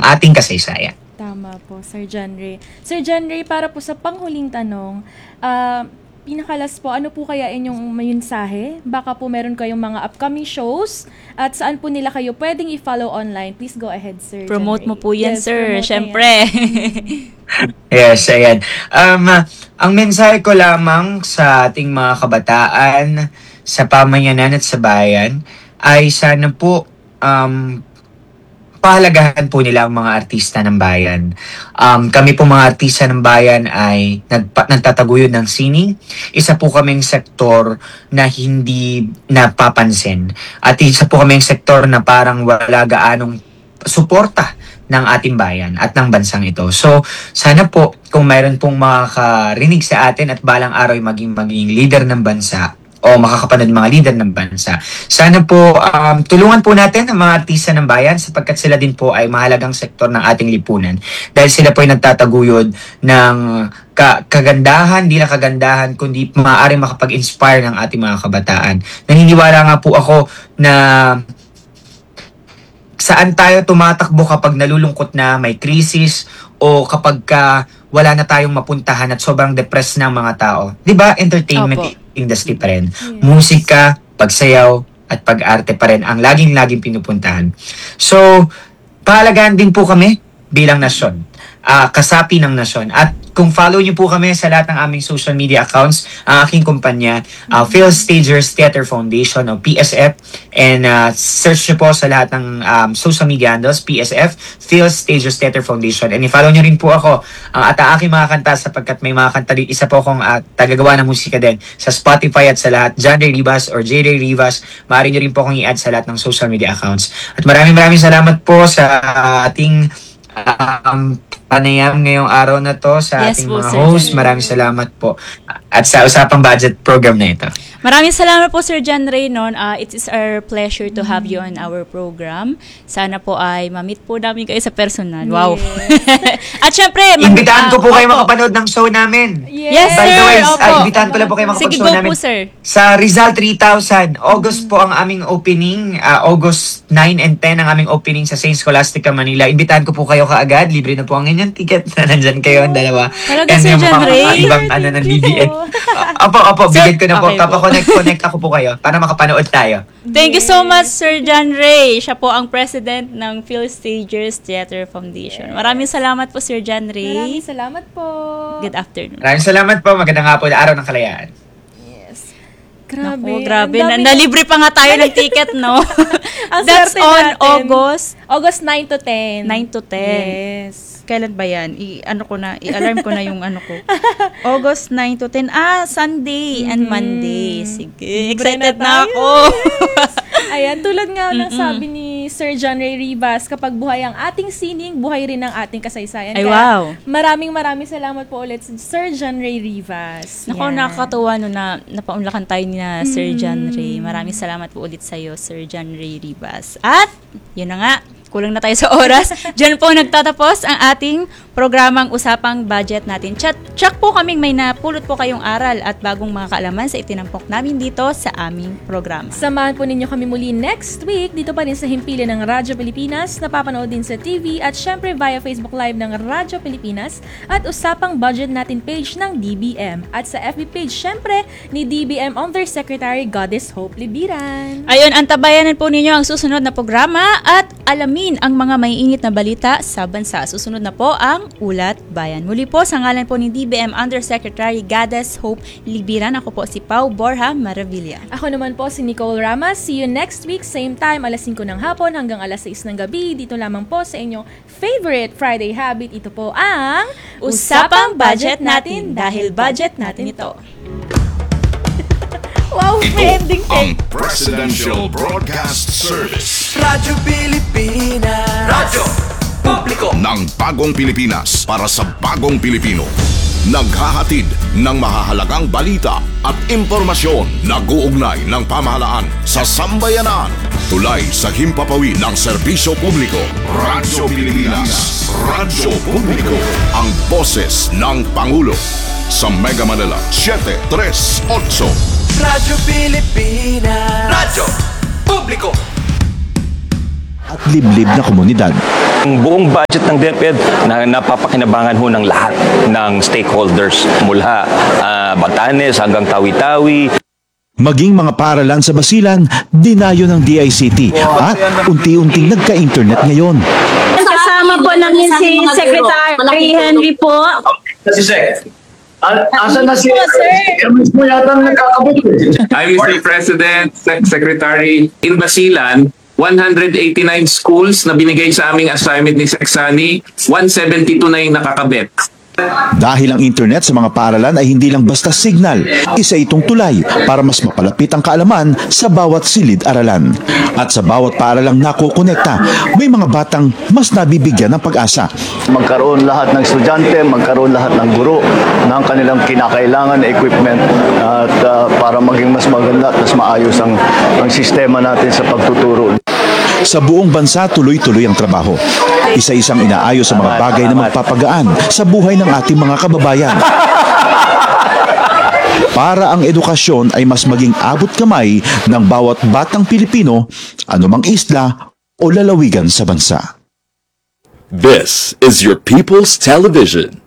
ating kasaysayan. Tama po, Sir John Ray. Sir John Ray, para po sa panghuling tanong, pinakalas po, ano po kaya inyong mensahe? Baka po meron kayong mga upcoming shows at saan po nila kayo pwedeng i-follow online? Please go ahead, Sir Promote John Ray. mo po yan, sir. Siyempre. Yes, ayan. Ang mensahe ko lamang sa ating mga kabataan, sa pamayanan at sa bayan, ay sana po pahalagahan po nila ang mga artista ng bayan. Kami po mga artista ng bayan ay nagtataguyod ng sining. Isa po kaming sektor na hindi napapansin. At isa po kaming sektor na parang wala gaanong suporta ng ating bayan at ng bansang ito. So, sana po kung mayroon pong makakarinig sa atin at balang araw ay maging leader ng bansa o makakapanood mga leader ng bansa. Sana po tulungan po natin ang mga artista ng bayan sapagkat sila din po ay mahalagang sektor ng ating lipunan dahil sila po ay nagtataguyod ng kagandahan, di na kagandahan, kundi maaaring makapag-inspire ng ating mga kabataan. Naniniwala nga po ako na saan tayo tumatakbo kapag nalulungkot na, may krisis, o kapag wala na tayong mapuntahan at sobrang depressed ng mga tao. 'Di ba? Entertainment industry pa rin. Yes. Musika, pagsayaw, at pag-arte pa rin ang laging pinupuntahan. So, pahalagahan din po kami bilang nasyon. Kasapi ng nasyon. At kung follow niyo po kami sa lahat ng aming social media accounts, ang aking kumpanya, Phil Stagers Theater Foundation o PSF, and search niyo po sa lahat ng social media handles, PSF, Phil Stagers Theater Foundation. And i-follow niyo rin po ako at ang aking mga kanta sapagkat may mga kanta din. Isa po akong tagagawa ng musika din sa Spotify at sa lahat. John Ray Rivas or J. Ray Rivas. Maaari niyo rin po akong i-add sa lahat ng social media accounts. At maraming salamat po sa ating panayam ngayong araw na to sa ating po, mga Sir host. John. Maraming salamat po. At sa usapang budget program na ito. Maraming salamat po, Sir John Ray. It is our pleasure to have you on our program. Sana po ay ma-meet po namin kayo sa personal. Wow. At syempre, Imbitahan ko po kayo makapanood ng show namin. Yes, By the sir. way, Opo. imbitahan ko lang po kayo Sige, makapag-show go namin. po, sir. Sa Rizal 3000, August po ang aming opening. August 9 and 10 ang aming opening sa St. Scholastica, Manila. Imbitahan ko po kayo kaagad. Libre na po ang inyong ticket. Nandyan kayo ang dalawa. Talaga, And Sir yung John Ray? ibang ng BBN. Opo, Sir, bigyan ko na po. okay po. Connect ako po kayo para makapanood tayo. Thank you so much, Sir John Ray. Siya po ang president ng Phil Stagers Theater Foundation. Maraming salamat po, Sir John Ray. Maraming salamat po. Good afternoon. Maraming salamat po. Magandang hapon. Araw ng Kalayaan. Yes. Grabe. Naku, grabe. Ang dami Nalibre pa nga tayo ng ticket, no? Ang That's swerte on natin. August August 9 to 10. 9 to 10. Yes. Kailan ba yan? I-alarm ko na yung ano ko. August 9 to 10. Sunday and Monday. Sige, Libre excited na na tayo. ako. Ayan, tulad nga ng sabi ni Sir John Ray Rivas, kapag buhay ang ating sining, buhay rin ang ating kasaysayan. Ay, Kaya, wow. Maraming salamat po ulit Sir John Ray Rivas. Nako, Yan. nakakatuwa no na napaunlakan tayo ni na Sir John Ray. Maraming salamat po ulit sa'yo, Sir John Ray Rivas. At, yun na nga, kulang na tayo sa oras. Diyan po nagtatapos ang ating programang Usapang Budget natin. Check po kaming may napulot po kayong aral at bagong mga kaalaman sa itinampok namin dito sa aming programa. Samahan po ninyo kami muli next week dito pa rin sa himpilan ng Radyo Pilipinas, napapanood din sa TV at syempre via Facebook Live ng Radyo Pilipinas at Usapang Budget natin page ng DBM at sa FB page syempre ni DBM Undersecretary Goddess Hope Libiran. Ayun, antabayanan po ninyo ang susunod na programa at alamin ang mga maiinit na balita sa bansa. Susunod na po ang Ulat Bayan. Muli po sa ngalan po ni DBM Undersecretary Goddess Hope Libiran. Ako po si Pau Borja Maravilla. Ako naman po si Nicole Ramos. See you next week, same time, alas 5 ng hapon hanggang alas 6 ng gabi. Dito lamang po sa inyong favorite Friday habit. Ito po ang Usapang Budget natin dahil budget natin ito. Wow, may ending Ang tape. Presidential Broadcast Service Radyo Pilipinas. Radyo Publiko ng Bagong Pilipinas para sa Bagong Pilipino. Naghahatid ng mahahalagang balita at impormasyon na guugnay ng pamahalaan sa sambayanan. Tulay sa himpapawid ng serbisyo publiko. Radyo Pilipinas. Radyo Publiko. Ang boses ng Pangulo. Sa Mega Manila 738. Radyo Pilipinas. Radyo Publiko. at liblib na komunidad. Ang buong budget ng DepEd na napapakinabangan ho ng lahat ng stakeholders mula Batanes hanggang Tawi-Tawi. Maging mga paaralan sa Basilan, dinayo ng DICT at unti-unting nagka-internet ngayon. Kasama po namin si Secretary Henry po. Si Sec. Asan na si sir? Mo yata nagkakabot. I'm Mr. President, Secretary in Basilan, 189 schools na binigay sa aming assignment ni Seksani, 172 na yung nakakabit. Dahil ang internet sa mga paaralan ay hindi lang basta signal, isa itong tulay para mas mapalapit ang kaalaman sa bawat silid-aralan. At sa bawat paaralang nakokonekta, may mga batang mas nabibigyan ng pag-asa. Magkaroon lahat ng estudyante, magkaroon lahat ng guro ng kanilang kinakailangan na equipment at para maging mas maganda at mas maayos ang sistema natin sa pagtuturo. Sa buong bansa, tuloy-tuloy ang trabaho. Isa-isang inaayos sa mga bagay na magpapagaan sa buhay ng ating mga kababayan. Para ang edukasyon ay mas maging abot kamay ng bawat batang Pilipino, anumang isla o lalawigan sa bansa. This is your People's Television.